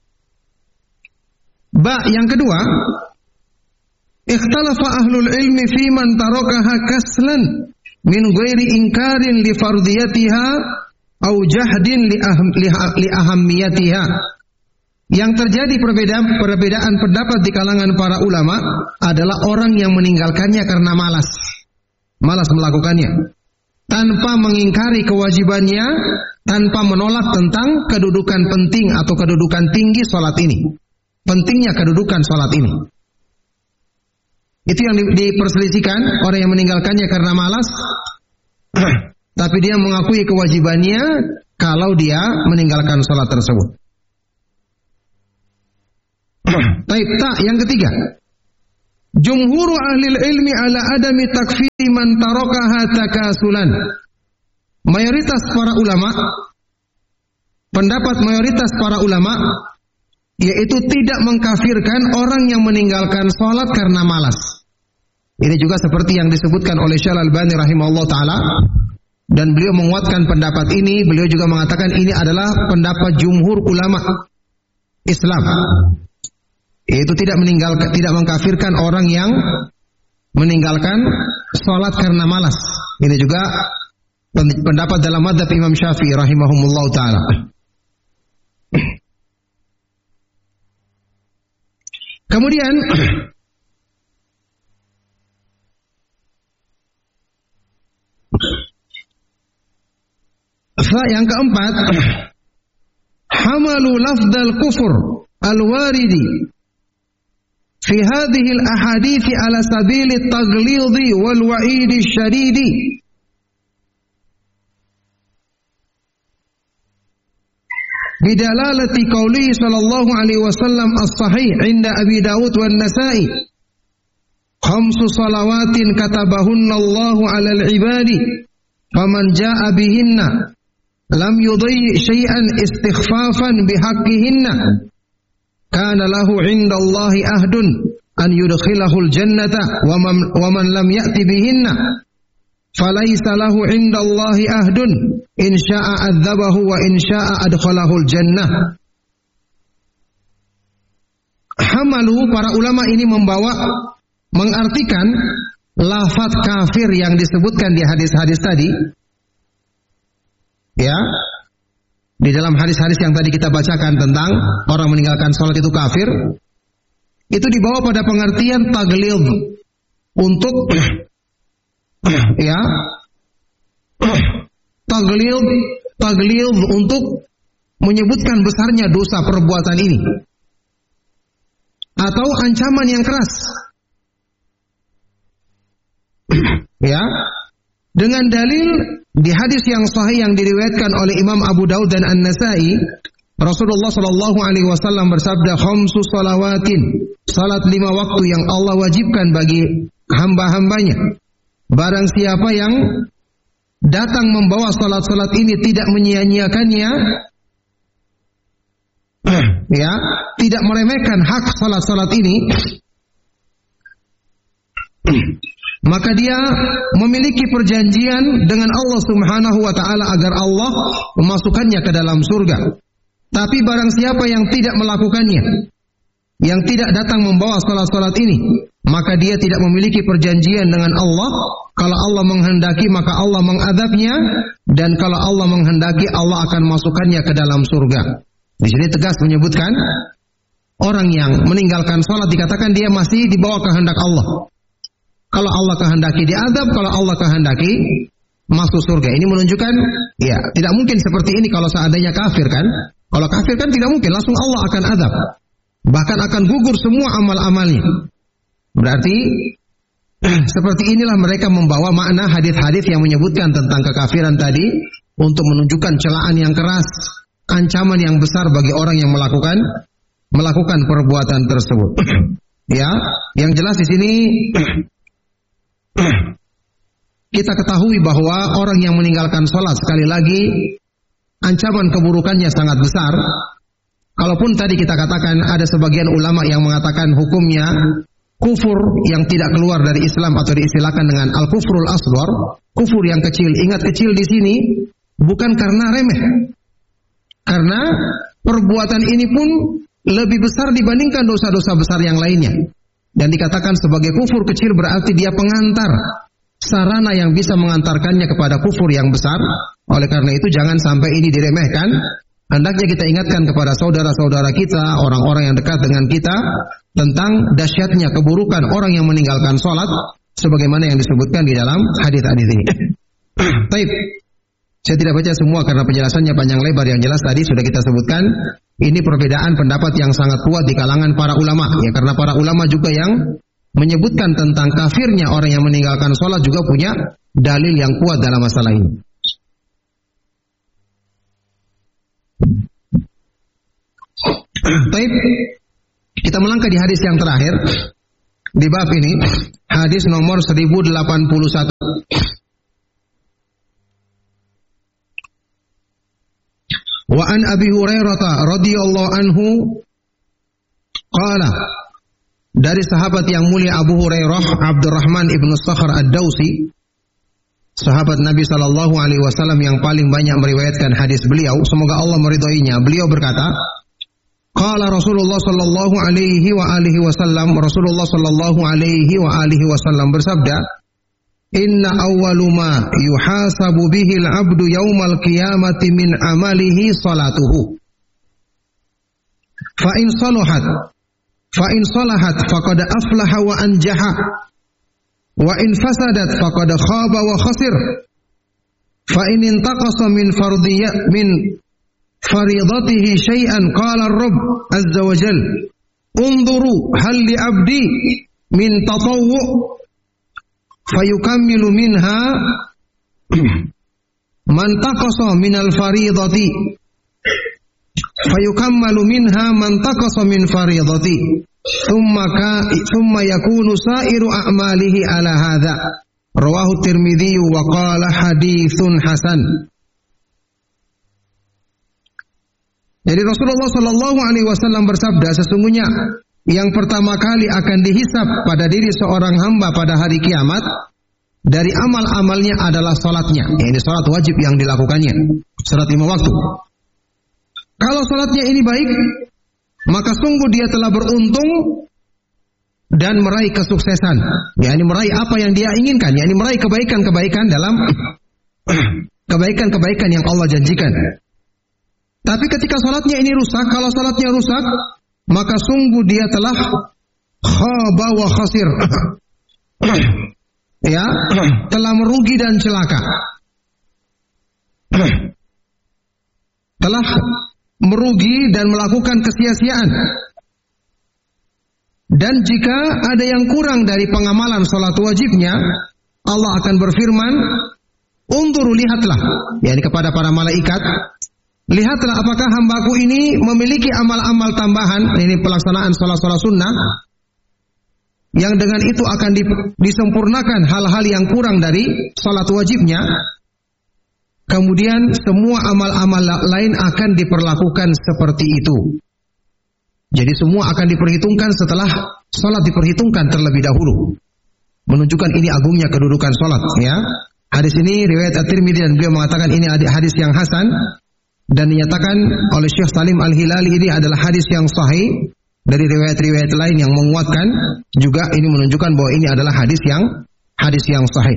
Yang kedua, ikhtalafa ahlul ilmi fi man tarakaha kaslan min ghairi inkarin li fardiyatiha au jahdin li ahammiyatiha. Yang terjadi perbedaan pendapat di kalangan para ulama adalah orang yang meninggalkannya karena malas melakukannya, tanpa mengingkari kewajibannya, tanpa menolak tentang kedudukan penting atau kedudukan tinggi sholat ini, pentingnya kedudukan sholat ini. Itu yang diperselisihkan, orang yang meninggalkannya karena malas, tapi dia mengakui kewajibannya kalau dia meninggalkan sholat tersebut. Baik, yang ketiga, jumhur ahli ilmi ala adami takfiri man tarakaha takasulan. Mayoritas para ulama, pendapat mayoritas para ulama, yaitu tidak mengkafirkan orang yang meninggalkan sholat karena malas. Ini juga seperti yang disebutkan oleh Syekh Al-Albani rahimahullah ta'ala, dan beliau menguatkan pendapat ini. Beliau juga mengatakan ini adalah pendapat jumhur ulama Islam, yaitu tidak mengkafirkan orang yang meninggalkan sholat karena malas. Ini juga pendapat dalam madzhab Imam Syafi'i rahimahumullah ta'ala. Kemudian yang keempat, hamalu lafdal kufur al-waridi fi hadhihi al-ahadith ala sabili at-taghlidhi wal wa'idi syadidi. Bidalalati qaulihi sallallahu alaihi wasallam as-sahih inda Abi Dawud wan Nasa'i, khamsu salawatin katabahunna Allahu 'alal 'ibadi faman jaa'a bihinna lam yudayyi syai'an istighfafan bihaqqihinna kana lahu 'inda Allahi ahdun an yudkhilahul jannata wa man lam ya'ti bihinna falaysa lahu 'inda Allahi ahdun in syaa'a adzabahu wa in syaa'a adkhalahul jannah. Hamalu, para ulama ini mengartikan lafaz kafir yang disebutkan di hadis-hadis tadi. Ya, di dalam hadis-hadis yang tadi kita bacakan tentang orang meninggalkan sholat itu kafir, itu dibawa pada pengertian taglid, untuk ya, taglid untuk menyebutkan besarnya dosa perbuatan ini atau ancaman yang keras. Ya, dengan dalil di hadis yang sahih yang diriwayatkan oleh Imam Abu Daud dan An-Nasa'i, Rasulullah sallallahu alaihi wasallam bersabda, khamsu salawatin, salat 5 waktu yang Allah wajibkan bagi hamba-hambanya. Barang siapa yang datang membawa salat-salat ini tidak menyia-nyiakannya, ya, tidak meremehkan hak salat-salat ini, maka dia memiliki perjanjian dengan Allah Subhanahu wa taala agar Allah memasukkannya ke dalam surga. Tapi barang siapa yang tidak melakukannya, yang tidak datang membawa salat-salat ini, maka dia tidak memiliki perjanjian dengan Allah. Kalau Allah menghendaki maka Allah mengadabnya, dan kalau Allah menghendaki Allah akan masukkannya ke dalam surga. Di sini tegas menyebutkan orang yang meninggalkan salat dikatakan dia masih di bawah kehendak Allah. Kalau Allah kehendaki diadab, kalau Allah kehendaki masuk surga. Ini menunjukkan, ya, tidak mungkin seperti ini kalau seandainya kafir kan. Kalau kafir kan tidak mungkin, langsung Allah akan adab. Bahkan akan gugur semua amal-amalnya. Berarti, seperti inilah mereka membawa makna hadis-hadis yang menyebutkan tentang kekafiran tadi, untuk menunjukkan celaan yang keras, ancaman yang besar bagi orang yang melakukan perbuatan tersebut. Ya, yang jelas di sini kita ketahui bahwa orang yang meninggalkan sholat, sekali lagi ancaman keburukannya sangat besar. Kalaupun tadi kita katakan ada sebagian ulama yang mengatakan hukumnya kufur yang tidak keluar dari Islam atau diistilahkan dengan al-kufrul asghar, kufur yang kecil. Ingat, kecil di sini bukan karena remeh, karena perbuatan ini pun lebih besar dibandingkan dosa-dosa besar yang lainnya. Dan dikatakan sebagai kufur kecil berarti dia pengantar, sarana yang bisa mengantarkannya kepada kufur yang besar. Oleh karena itu jangan sampai ini diremehkan. Hendaknya kita ingatkan kepada saudara-saudara kita, orang-orang yang dekat dengan kita, tentang dahsyatnya keburukan orang yang meninggalkan sholat, sebagaimana yang disebutkan di dalam hadis-hadis ini. Baik, saya tidak baca semua karena penjelasannya panjang lebar. Yang jelas tadi sudah kita sebutkan, ini perbedaan pendapat yang sangat kuat di kalangan para ulama, ya, karena para ulama juga yang menyebutkan tentang kafirnya orang yang meninggalkan sholat juga punya dalil yang kuat dalam masalah ini. Baik, kita melangkah di hadis yang terakhir. di bab ini, hadis nomor 1081. Wa an Abi Hurairah radhiyallahu anhu qala, dari sahabat yang mulia Abu Hurairah Abdurrahman ibnu Sakhr ad-Dausi, sahabat Nabi sallallahu alaihi wasallam yang paling banyak meriwayatkan hadis beliau, semoga Allah meridhoinya. Beliau berkata, qala Rasulullah sallallahu alaihi wa alihi wasallam, Rasulullah sallallahu alaihi wa alihi wasallam bersabda, inna awwalu ma yuhasabu bihi al-'abdu yaumal qiyamati min amalihi salatuhu. Fa in salahat faqad aflaha wa anjaha, wa in fasadat faqad khaba wa khasir. Fa in intaqasa min faridatihi syai'an qala ar-rabb azza wa jalla unzuru hal li 'abdi min tatawwu' fayukammilu minha man taqasa minal faridati fayukammalu minha man taqasa min faridati thumma yakunu sa'iru a'malihi ala hadha. Rawahu Tirmidzi wa qala haditsun hasan. Jadi Rasulullah sallallahu alaihi wasallam bersabda, sesungguhnya yang pertama kali akan dihisab pada diri seorang hamba pada hari kiamat dari amal-amalnya adalah salatnya. Ini salat wajib yang dilakukannya, salat 5 waktu. Kalau salatnya ini baik, maka sungguh dia telah beruntung dan meraih kesuksesan. yakni meraih apa yang dia inginkan, yakni meraih kebaikan-kebaikan dalam kebaikan-kebaikan yang Allah janjikan. Tapi ketika salatnya ini rusak, kalau salatnya rusak, maka sungguh dia telah khaba wa khasir. Ya, telah merugi dan celaka. Telah merugi dan melakukan kesia-siaan. Dan jika ada yang kurang dari pengamalan salat wajibnya, Allah akan berfirman, "Unzuru, lihatlah," yakni kepada para malaikat, lihatlah apakah hambaku ini memiliki amal-amal tambahan, ini pelaksanaan salat-salat sunnah, yang dengan itu akan disempurnakan hal-hal yang kurang dari salat wajibnya. Kemudian semua amal-amal lain akan diperlakukan seperti itu. Jadi semua akan diperhitungkan setelah salat diperhitungkan terlebih dahulu. Menunjukkan ini agungnya kedudukan salat, ya. Hadis ini riwayat At-Tirmidzi dan beliau mengatakan ini hadis yang hasan. Dan dinyatakan oleh Syekh Salim Al-Hilali ini adalah hadis yang sahih. Dari riwayat-riwayat lain yang menguatkan juga ini menunjukkan bahwa ini adalah hadis yang sahih.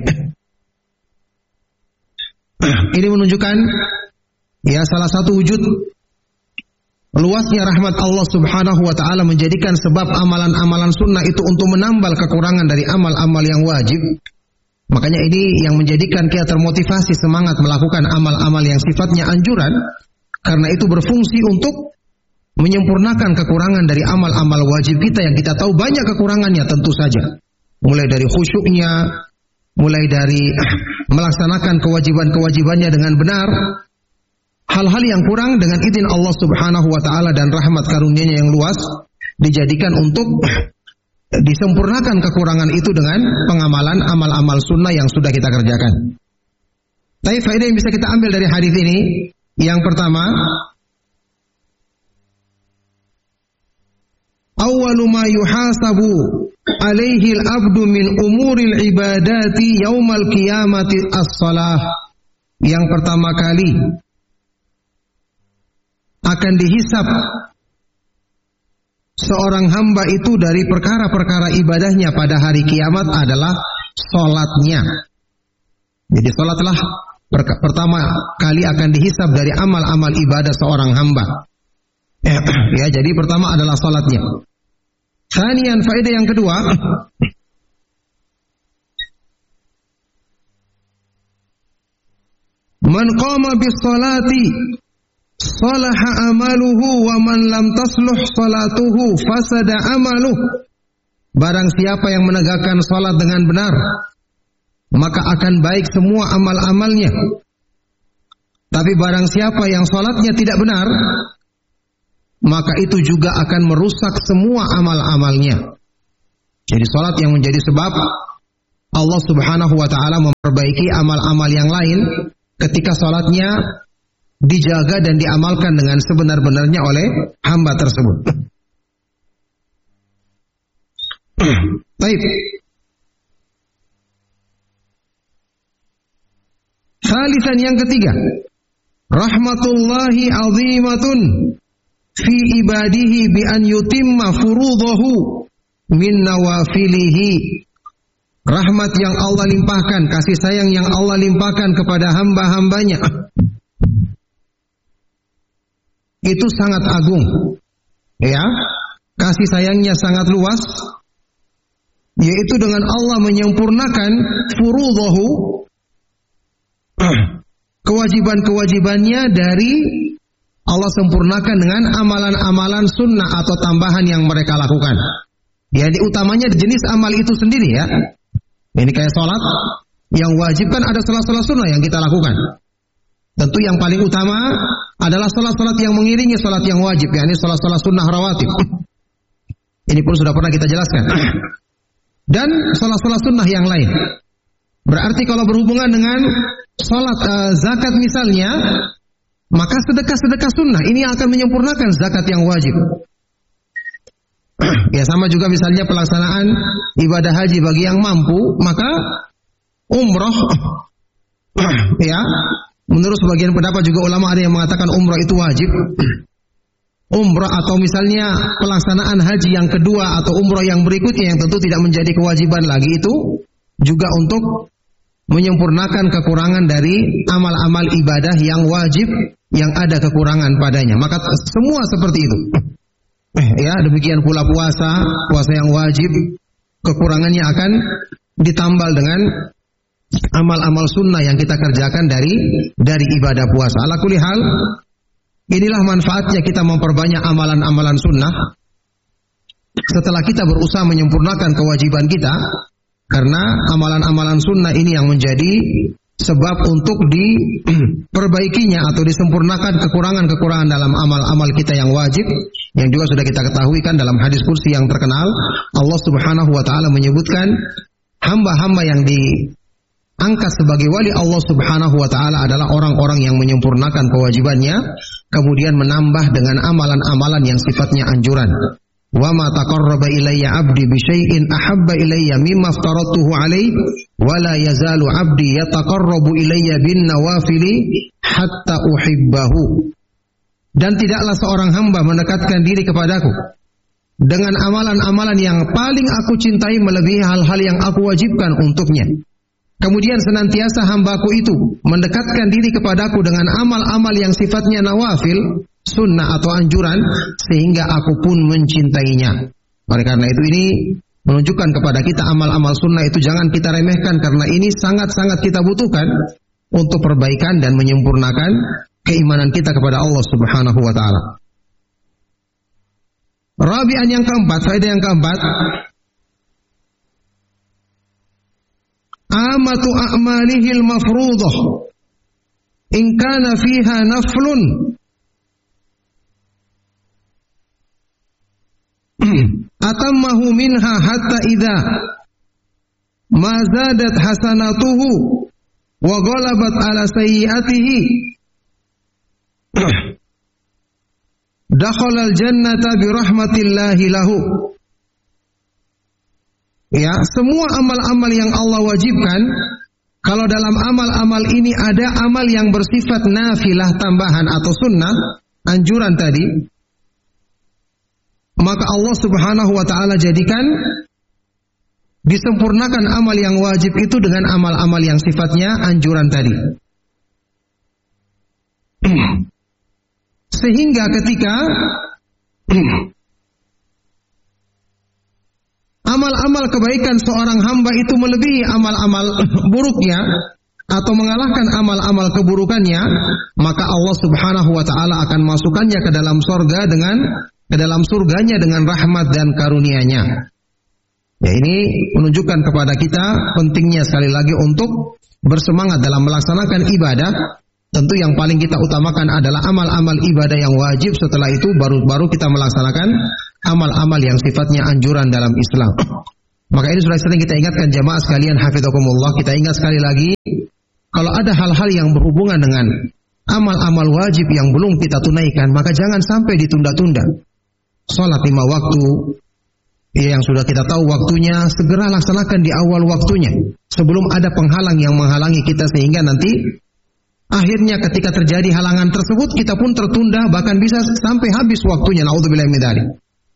Ini menunjukkan ya salah satu wujud luasnya rahmat Allah Subhanahu wa taala menjadikan sebab amalan-amalan sunnah itu untuk menambal kekurangan dari amal-amal yang wajib. Makanya ini yang menjadikan kita termotivasi semangat melakukan amal-amal yang sifatnya anjuran, karena itu berfungsi untuk menyempurnakan kekurangan dari amal-amal wajib kita yang kita tahu banyak kekurangannya tentu saja. Mulai dari khusyuknya, mulai dari melaksanakan kewajiban-kewajibannya dengan benar. Hal-hal yang kurang dengan izin Allah Subhanahu wa taala dan rahmat karunia-Nya yang luas dijadikan untuk disempurnakan kekurangan itu dengan pengamalan amal-amal sunnah yang sudah kita kerjakan. Tapi faedah yang bisa kita ambil dari hadis ini, yang pertama, awwalu ma yuhasabu alaihi al-abdu min umuril ibadati yaumal qiyamati as-salah. Yang pertama kali akan dihisab seorang hamba itu dari perkara-perkara ibadahnya pada hari kiamat adalah salatnya. Jadi salatlah pertama kali akan dihisab dari amal-amal ibadah seorang hamba. Ya, jadi pertama adalah salatnya. Tsaniyan, faedah yang kedua, man qama bis salati salaha amaluhu wa man lam tasluh salatuhu fasada amaluhu. Barang siapa yang menegakkan salat dengan benar, maka akan baik semua amal-amalnya. Tapi barang siapa yang salatnya tidak benar, maka itu juga akan merusak semua amal-amalnya. Jadi salat yang menjadi sebab Allah Subhanahu wa taala memperbaiki amal-amal yang lain ketika salatnya dijaga dan diamalkan dengan sebenar-benarnya oleh hamba tersebut. Baik. Salisan yang ketiga, rahmatullahi azimatun fi ibadihi bi an yutimma furudahu min nawafilihi. Rahmat yang Allah limpahkan, kasih sayang yang Allah limpahkan kepada hamba-hambanya itu sangat agung. Ya, kasih sayangnya sangat luas, yaitu dengan Allah menyempurnakan furudahu, kewajiban-kewajibannya dari Allah sempurnakan dengan amalan-amalan sunnah atau tambahan yang mereka lakukan. Jadi utamanya jenis amal itu sendiri ya. Ini kayak sholat, yang wajib kan ada sholat-sholat sunnah yang kita lakukan. Tentu yang paling utama adalah sholat-sholat yang mengiringi sholat yang wajib, yakni sholat-sholat sunnah rawatib. Ini pun sudah pernah kita jelaskan. Dan sholat-sholat sunnah yang lain. Berarti kalau berhubungan dengan sholat zakat misalnya, maka sedekah-sedekah sunnah ini akan menyempurnakan zakat yang wajib. Ya sama juga misalnya pelaksanaan ibadah haji bagi yang mampu, maka umroh ya, menurut sebagian pendapat juga ulama ada yang mengatakan umroh itu wajib. Umroh atau misalnya pelaksanaan haji yang kedua atau umroh yang berikutnya yang tentu tidak menjadi kewajiban lagi, itu juga untuk menyempurnakan kekurangan dari amal-amal ibadah yang wajib yang ada kekurangan padanya. Maka semua seperti itu. Ya, demikian pula puasa yang wajib, kekurangannya akan ditambal dengan amal-amal sunnah yang kita kerjakan dari ibadah puasa. Ala kulli hal, inilah manfaatnya kita memperbanyak amalan-amalan sunnah setelah kita berusaha menyempurnakan kewajiban kita, karena amalan-amalan sunnah ini yang menjadi sebab untuk diperbaikinya atau disempurnakan kekurangan-kekurangan dalam amal-amal kita yang wajib, yang juga sudah kita ketahui kan dalam hadis kursi yang terkenal, Allah Subhanahu wa taala menyebutkan hamba-hamba yang diangkat sebagai wali Allah Subhanahu wa taala adalah orang-orang yang menyempurnakan kewajibannya, kemudian menambah dengan amalan-amalan yang sifatnya anjuran. Wa ma taqarraba ilayya 'abdi bi syai'in ahabba ilayya mimma aftaratuhu 'alaihi wa la yazalu 'abdi yataqarrabu ilayya bin nawafili hatta uhibbahu. Dan tidaklah seorang hamba mendekatkan diri kepadaku dengan amalan-amalan yang paling aku cintai melebihi hal-hal yang aku wajibkan untuknya. Kemudian senantiasa hambaku itu mendekatkan diri kepadaku dengan amal-amal yang sifatnya nawafil, sunnah atau anjuran, sehingga aku pun mencintainya. Oleh karena itu ini menunjukkan kepada kita amal-amal sunnah itu jangan kita remehkan, karena ini sangat-sangat kita butuhkan untuk perbaikan dan menyempurnakan keimanan kita kepada Allah Subhanahu wa taala. Rabi'an yang keempat, faedah yang keempat, amatu a'malihil mafruḍah in kana fiha naflun atammahu minha hatta idza ma zadat hasanatuhu wa ghalabat ala sayyi'atihi dakhala al-jannata bi rahmatillahi lahu. Ya, semua amal-amal yang Allah wajibkan, kalau dalam amal-amal ini ada amal yang bersifat nafilah, tambahan atau sunnah, anjuran tadi, maka Allah Subhanahu wa taala jadikan disempurnakan amal yang wajib itu dengan amal-amal yang sifatnya anjuran tadi. Sehingga ketika amal-amal kebaikan seorang hamba itu melebihi amal-amal buruknya atau mengalahkan amal-amal keburukannya, maka Allah Subhanahu wa taala akan masukkannya ke dalam surganya dengan rahmat dan karunia-Nya. Ya, ini menunjukkan kepada kita pentingnya sekali lagi untuk bersemangat dalam melaksanakan ibadah. Tentu yang paling kita utamakan adalah amal-amal ibadah yang wajib, setelah itu baru kita melaksanakan amal-amal yang sifatnya anjuran dalam Islam. Maka ini sudah sering kita ingatkan jamaah sekalian, hafizakumullah, kita ingat sekali lagi, kalau ada hal-hal yang berhubungan dengan amal-amal wajib yang belum kita tunaikan, maka jangan sampai ditunda-tunda. Salat 5 waktu, yang sudah kita tahu waktunya, segera laksanakan di awal waktunya, sebelum ada penghalang yang menghalangi kita, sehingga nanti akhirnya ketika terjadi halangan tersebut, kita pun tertunda, bahkan bisa sampai habis waktunya. Na'udzubillahi min dzalik.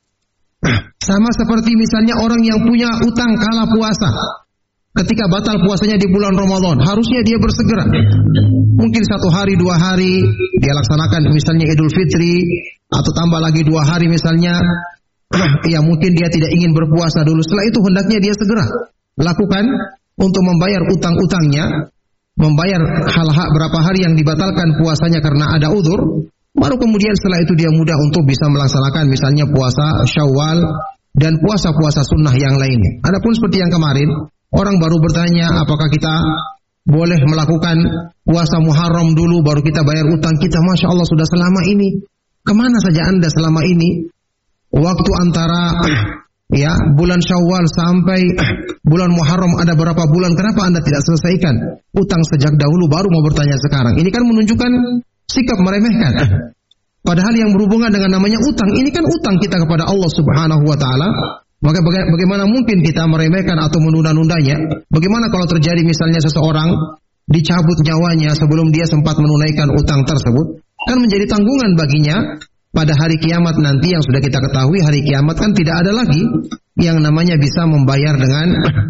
Sama seperti misalnya orang yang punya utang kala puasa. Ketika batal puasanya di bulan Ramadan, harusnya dia bersegera. Mungkin 1 hari, 2 hari dia laksanakan misalnya Idul Fitri, atau tambah lagi 2 hari misalnya. Ya mungkin dia tidak ingin berpuasa dulu. Setelah itu hendaknya dia segera lakukan untuk membayar utang-utangnya, membayar hal-hal berapa hari yang dibatalkan puasanya karena ada uzur. Baru kemudian setelah itu dia mudah untuk bisa melaksanakan misalnya puasa Syawal dan puasa-puasa sunnah yang lainnya. Adapun seperti yang kemarin, orang baru bertanya apakah kita boleh melakukan puasa Muharram dulu baru kita bayar utang kita. Masya Allah, sudah selama ini. Kemana saja Anda selama ini? Waktu antara ya bulan Syawal sampai bulan Muharram ada berapa bulan? Kenapa Anda tidak selesaikan utang sejak dahulu baru mau bertanya sekarang? Ini kan menunjukkan sikap meremehkan. Padahal yang berhubungan dengan namanya utang, ini kan utang kita kepada Allah Subhanahu wa taala. Maka bagaimana mungkin kita meremehkan atau menunda-nundanya? Bagaimana kalau terjadi misalnya seseorang dicabut nyawanya sebelum dia sempat menunaikan utang tersebut? Kan menjadi tanggungan baginya pada hari kiamat nanti, yang sudah kita ketahui hari kiamat kan tidak ada lagi yang namanya bisa membayar dengan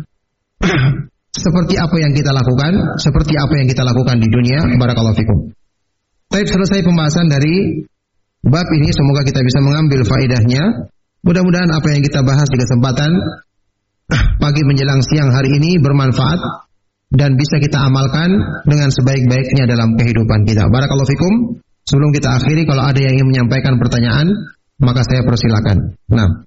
seperti apa yang kita lakukan, seperti apa yang kita lakukan di dunia. Barakallahu fikum. Baik, selesai pembahasan dari bab ini, semoga kita bisa mengambil faedahnya. Mudah-mudahan apa yang kita bahas di kesempatan pagi menjelang siang hari ini bermanfaat dan bisa kita amalkan dengan sebaik-baiknya dalam kehidupan kita. Barakallahu fikum. Sebelum kita akhiri, kalau ada yang ingin menyampaikan pertanyaan, maka saya persilakan. Nah.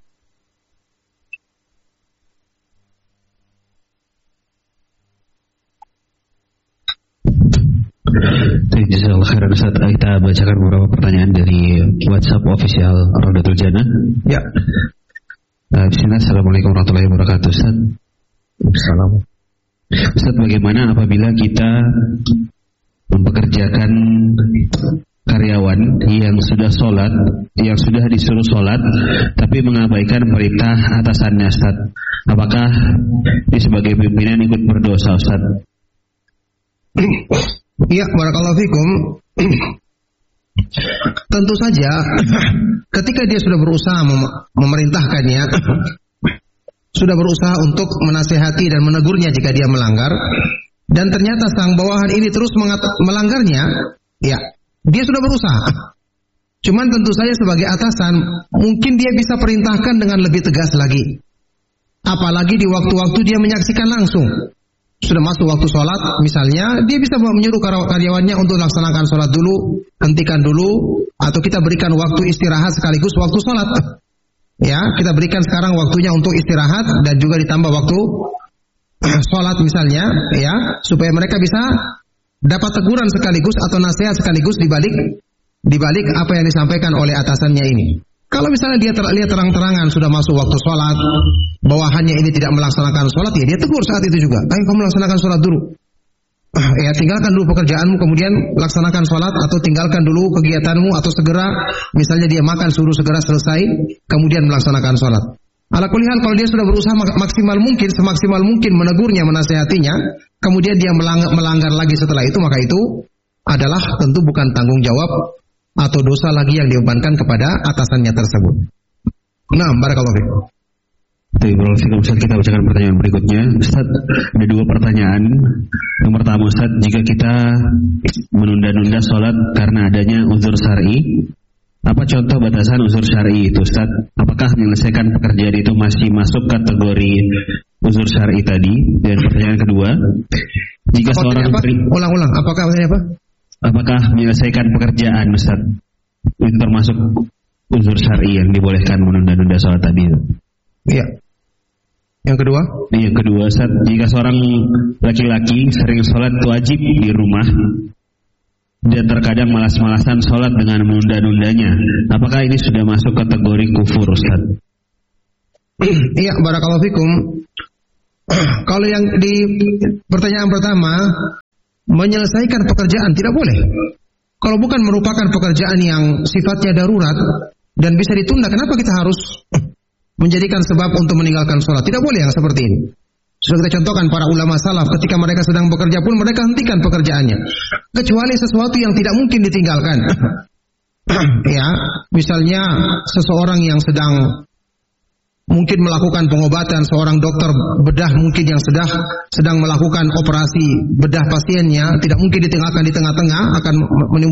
Jazakallahu khairan Ustaz. Kita bacakan beberapa pertanyaan dari WhatsApp official Raudatul Jannah. Ya. Bismillah. Assalamualaikum warahmatullahi wabarakatuh Ustaz. Assalamualaikum. Ustaz, bagaimana apabila kita mempekerjakan karyawan yang sudah sholat, yang sudah disuruh sholat, tapi mengabaikan perintah atasannya Ustaz? Apakah dia sebagai pimpinan ikut berdosa Ustaz? Ya, barakallahu fikum. Tentu saja ketika dia sudah berusaha memerintahkannya, sudah berusaha untuk menasihati dan menegurnya jika dia melanggar, dan ternyata sang bawahan ini terus melanggarnya, ya, dia sudah berusaha. Cuman tentu saja sebagai atasan, mungkin dia bisa perintahkan dengan lebih tegas lagi. Apalagi di waktu-waktu dia menyaksikan langsung. Sudah masuk waktu sholat, misalnya, dia bisa menyuruh karyawannya untuk laksanakan sholat dulu, hentikan dulu, atau kita berikan waktu istirahat sekaligus waktu sholat. Ya, kita berikan sekarang waktunya untuk istirahat dan juga ditambah waktu sholat misalnya, ya, supaya mereka bisa dapat teguran sekaligus atau nasihat sekaligus di balik apa yang disampaikan oleh atasannya ini. Kalau misalnya dia lihat terang-terangan sudah masuk waktu sholat, bawahannya ini tidak melaksanakan sholat, ya dia tegur saat itu juga. Ayo kamu laksanakan sholat dulu. Ya, tinggalkan dulu pekerjaanmu, kemudian laksanakan sholat, atau tinggalkan dulu kegiatanmu, atau segera, misalnya dia makan, suruh segera selesai, kemudian melaksanakan sholat. Ala kulli hal, kalau dia sudah berusaha maksimal mungkin, semaksimal mungkin menegurnya, menasehatinya, kemudian dia melanggar lagi setelah itu, maka itu adalah tentu bukan tanggung jawab atau dosa lagi yang dibebankan kepada atasannya tersebut. Nah, barakallahu fiik. Ustaz, kita bacakan pertanyaan berikutnya. Ustaz, ada 2 pertanyaan. Yang pertama, Ustaz, jika kita menunda-nunda sholat karena adanya uzur syar'i, apa contoh batasan uzur syar'i itu Ustaz? Apakah menyelesaikan pekerjaan itu masih masuk kategori uzur syar'i tadi? Dan pertanyaan kedua, jika seorang ulang-ulang, apakah apa? Apakah menyelesaikan pekerjaan Ustaz itu termasuk uzur syar'i yang dibolehkan menunda-nunda sholat tadi? Iya. Yang kedua? Yang kedua Ustaz, jika seorang laki-laki sering sholat wajib di rumah dan terkadang malas-malasan sholat dengan menunda-nundanya, apakah ini sudah masuk kategori kufur Ustaz? Iya, barakallahu fikum. Kalau yang di pertanyaan pertama, menyelesaikan pekerjaan tidak boleh. Kalau bukan merupakan pekerjaan yang sifatnya darurat dan bisa ditunda, kenapa kita harus menjadikan sebab untuk meninggalkan sholat? Tidak boleh yang seperti ini. Sudah kita contohkan para ulama salaf, ketika mereka sedang bekerja pun mereka hentikan pekerjaannya, kecuali sesuatu yang tidak mungkin ditinggalkan. Ya, misalnya seseorang yang sedang mungkin melakukan pengobatan, seorang dokter bedah mungkin yang sedang melakukan operasi bedah pasiennya, tidak mungkin ditinggalkan di tengah-tengah, akan menimbulkan